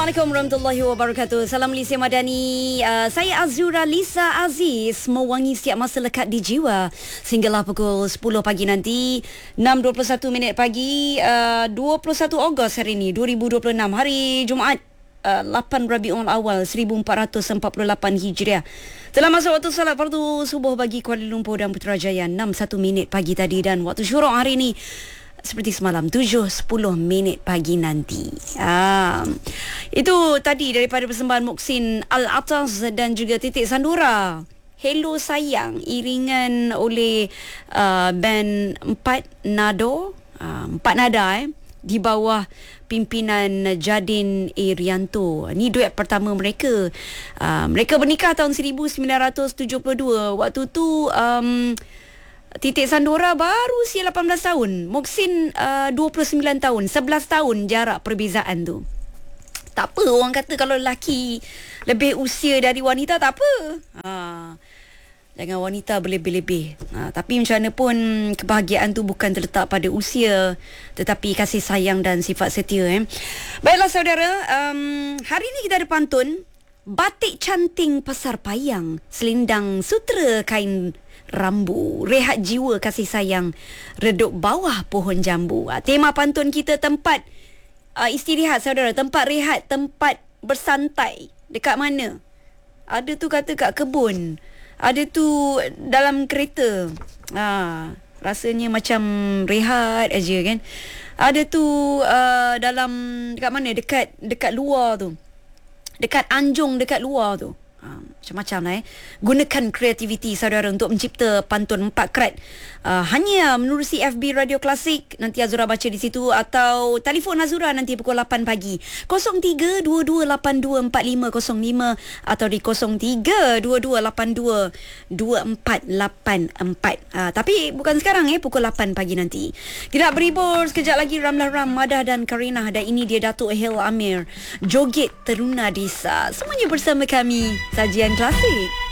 Assalamualaikum warahmatullahi wabarakatuh. Salam Malaysia Madani. Saya Azura Lisa Aziz, mewangi setiap masa lekat di jiwa sehinggalah pukul 10 pagi nanti. 6.21 minit pagi, 21 Ogos hari ini 2026, hari Jumaat, 8 Rabiul Awal 1448 Hijriah. Telah masuk waktu salat fardu subuh bagi Kuala Lumpur dan Putrajaya 6.1 minit pagi tadi, dan waktu syuruk hari ini seperti semalam 7.10 minit pagi nanti. Itu tadi daripada persembahan Muhsin Alatas dan juga Titik Sandura, Hello Sayang, iringan oleh band Empat Nada di bawah pimpinan Jadin Irianto. Ni duet pertama mereka. Mereka bernikah tahun 1972. Waktu tu Titik Sandura baru usia 18 tahun. Muhsin 29 tahun. 11 tahun jarak perbezaan tu. Tak apa, orang kata kalau lelaki lebih usia dari wanita tak apa. Jangan wanita berlebih-lebih. Tapi macam mana pun kebahagiaan tu bukan terletak pada usia, tetapi kasih sayang dan sifat setia. Baiklah saudara, hari ni kita ada pantun Batik Canting Pasar Payang, selendang sutera kain rambu, rehat jiwa kasih sayang redup bawah pohon jambu. Tema pantun kita tempat istirahat saudara, tempat rehat, tempat bersantai. Dekat mana? Ada tu kata kat kebun, ada tu dalam kereta. Rasanya macam rehat aja kan. Ada tu dalam dekat mana? Dekat luar tu. Dekat anjung dekat luar tu. Macam-macam lah Gunakan kreativiti saudara untuk mencipta pantun 4 krat. Hanya menerusi FB Radio Klasik. Nanti Azura baca di situ, atau telefon Azura nanti pukul 8 pagi 0322824505 atau di 0322822484. Tapi bukan sekarang pukul 8 pagi nanti. Kita berhibur sekejap lagi. Ramlah Ram, Madah dan Karinah, dan ini dia Datuk Hil Amir, Joget Teruna Desa. Semuanya bersama kami, Sajian Klasik.